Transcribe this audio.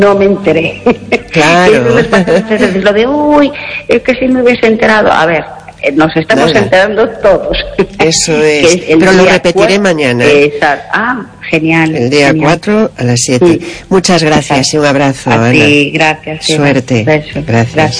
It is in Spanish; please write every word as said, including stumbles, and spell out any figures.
no me enteré. Claro. Entonces, lo de, uy, es que si me hubiese enterado. A ver, nos estamos Nada. enterando todos. Eso es. es Pero lo repetiré cuatro, mañana. Exacto. Ah, genial. El día genial. cuatro a las siete. Sí. Muchas gracias y un abrazo, a Ana. ti, gracias. Suerte. Beso. Gracias. Gracias.